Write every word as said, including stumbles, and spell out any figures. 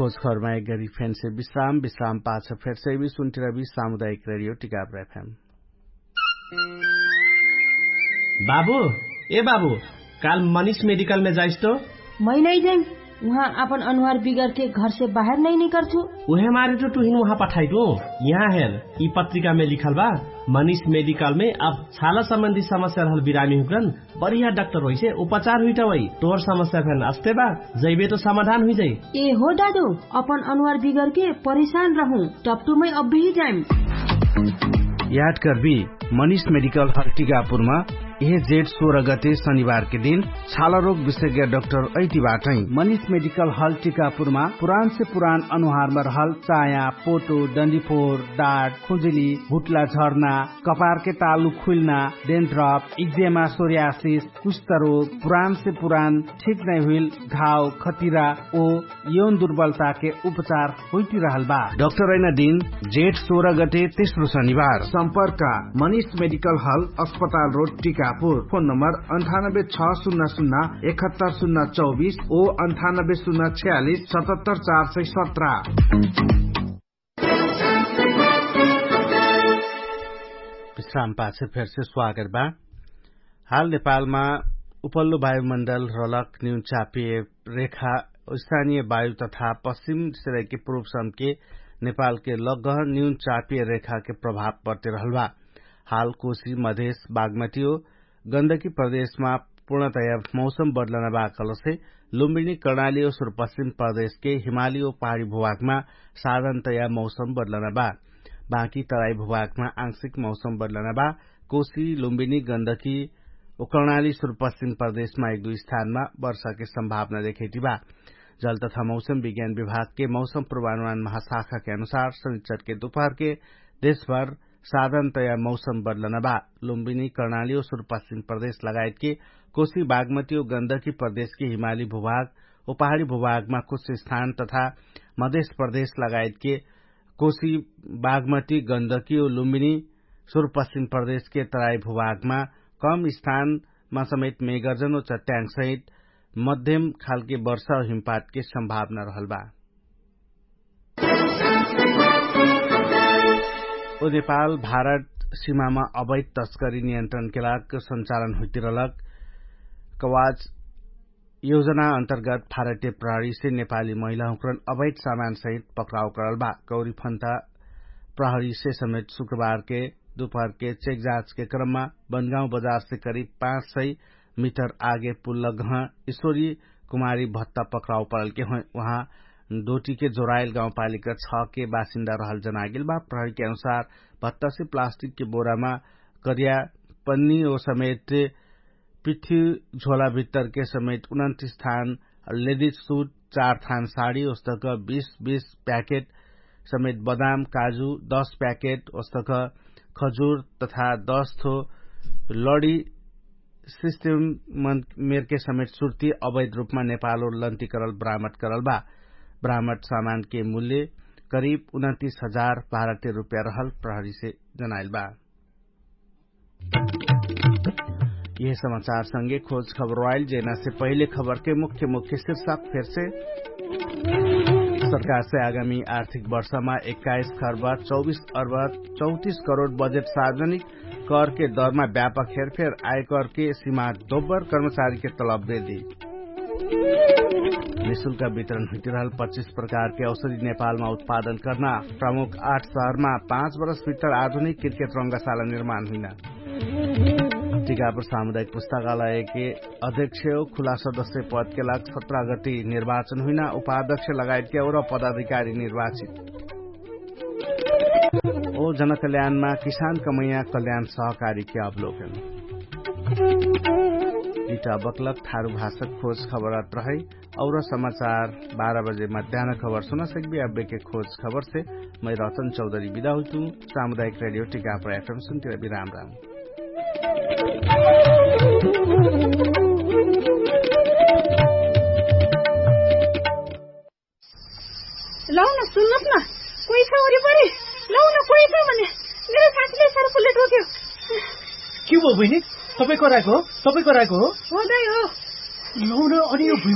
खोज खबरमा एक गरी फेन से विश्राम विश्राम पाछ फेर से भी सुनतिर भी सामुदायिक रेडियो टिकापुर एफएम। बाबू ए बाबू काल मनीष मेडिकल में जाइस तो? मैं नहीं जाइम, वहाँ अपन अनुहार बिगड़ के घर से बाहर नहीं निकलछु। उहे मारे तो तुहिन वहाँ पठाई दो। यहाँ हेर ई पत्रिका में लिखल बा मनीष मेडिकल में अब छाला संबंधी समस्या रहल बिरामी हुकन बढ़िया डॉक्टर होइसे उपचार हुई वही तोहर समस्या फेन अस्ते बा जइबे तो समाधान हुई जाई। ए हो दादू अपन अनुहार बिगड़ के परेशान रहूं टपटू में अब भी जाइम। याद करबी मनीष मेडिकल हल टिकापुरमा यह जेठ सोह्र गते शनिबार के दिन छाला रोग विशेषज्ञ डाक्टर ऐतीबाट मनीष मेडिकल हल टिकापुरमा पुरान से पुरान अनुहार में रहल चाया पोटो डंडीफोर डाट खुजली भुटला झर्ना कपार के तालु खुलना डेन्ड्रफ इक्जेमा सोरियासिस कुष्ठ रोग पुरान से पुरान ठीक नहीं हुई घाव खतिरा ओ यौन दुर्बलता के उपचार होती रहल बा। डाक्टर ऐना दिन जेठ सोह्र गते तेस्रो शनिबार संपर्क मनीष मेडिकल हल अस्पताल रोड टिका फोन नंबर अंठानब्बे छ शून्य शून्य इकहत्तर शून्य चौबीस ओ अंठानब्बे शून्य छियालीस सतहत्तर चार सौ सत्रह। विश्राम पाछे फेर से स्वागत बा। हाल नेपालमा उपल्लो वायुमण्डल रलक न्यून चापिए रेखा स्थानीय वायु तथा पश्चिम सिराई के पूर्व समेत नेपाल के लगह न्यून चापिए रेखा के प्रभाव पड़ते रहल बा। हाल कोशी मधेश बागमती गण्डकी प्रदेशमा पूर्णतया मौसम बदलन बाकल से लुम्बिनी कर्णाली और सुदूरपश्चिम प्रदेश के हिमाली और पहाड़ी भूभागमा साधारणतया मौसम बदलन बा। बाँकी तराई भूभागमा आंशिक मौसम बदलन बा। कोशी लुम्बिनी गण्डकी और कर्णाली सुदूरपश्चिम प्रदेशमा एक दुई स्थानमा वर्षा की संभावना देखेती बा। जल तथा मौसम विज्ञान विभाग के मौसम पूर्वानुमान महाशाखा के अनुसार शनिचर के दोपहर के देशभर साधारणतया मौसम बदलन बा। लुम्बिनी कर्णाली और सुदूरपश्चिम प्रदेश लगायत के कोशी बागमती और गण्डकी प्रदेश के हिमाली भूभाग और पहाड़ी भूभागमा कुछ स्थान तथा मध्य प्रदेश लगायत के कोशी बागमती गण्डकी और लुम्बिनी सुदूरपश्चिम प्रदेश के तराई भूभागमा कम स्थानमा समेत मेघगर्जन और चट्याङ सहित मध्यम खालके वर्षा और हिमपात के संभावना रहल बा। ओ नेपाल भारत सीमामा अवैध तस्करी नियन्त्रण के लागि संचालन हुइतिरलक कवाच योजना अन्तर्गत भारतीय प्रहरी से नेपाली महिला हुक्रन अवैध सामान सहित पकड़ाव करल बा। गौरी फन्ता प्रहरी से समेत शुक्रवार के दोपहर के चेक जांच के क्रम में बनगांव बाजार से करीब पांच सय मीटर आगे पुल्लगह ईश्वरी कुमारी भत्ता पकड़ाव पड़ल के वहाँ डोटी के जोराइल गाउँपालिका छ के बासिन्दा रहल जनागिल बा। प्रहरी के अनुसार भत्ता से प्लास्टिक के बोरामा करिया पन्नी और समेत पिठी झोला भीतर के समेत उनतीस थान लेडीज सूट चार थान साड़ी औस्तक बीस बीस पैकेट समेत बदाम काजू दस पैकेट औस्तक खजूर तथा दस थो लड़ी सिस्टम मेर के समेत सुर्ती अवैध रूपमा नेपाल और लन्ती करल बरामद करल बा। बरामद सामान के मूल्य करीब उनतीस हजार भारतीय रूपया रहल प्रहरी से जनाइल बा। यह समाचार संगे खोज खबर रॉयल जेना से पहले खबर के मुख्य मुख्य शीर्षक फिर से। सरकार से आगामी आर्थिक वर्ष में इक्कीस खर्ब चौबीस अर्ब चौतीस करोड़ बजेट सार्वजनिक कर के दर में व्यापक हेरफेर आयकर के सीमा दोब्बर कर्मचारी के तलब वृद्धि निःशुल्क वितरण हुइतिरहल पच्चीस प्रकार के औषधि नेपाल में उत्पादन करना प्रमुख आठ शहर में पांच वर्ष भीतर आधुनिक क्रिकेट रंगशाला निर्माण हुई। टिकापुर सामुदायिक पुस्तकालय के अध्यक्ष खुला सदस्य पद के लाग सत्रह गति निर्वाचन हुई। उपाध्यक्ष लगायत के और पदाधिकारी निर्वाचित। ओ जनकल्याण में किसान कमैया कल्याण सहकारी के अवलोकन ईटा बकलक थारू भाषक खोज खबर रहे और समाचार बारह बजे मध्याह्न खबर सुन सकबी। अब्बे के खोज खबर से मैं रतन चौधरी विदा हुई। सामुदायिक रेडियो टिकापुर एफएम सुनते रही। राम राम। लौ न सुन्नुहोस् न कोही छ वरिपरि। लौ न कोही छ भने मेरो साथीले सर्फुले ठोक्यो। के भयो बहिनी? तपाईँ कराएको हो? तपाईँ कराएको हो? हो दाइ हो। लौ न अनि यो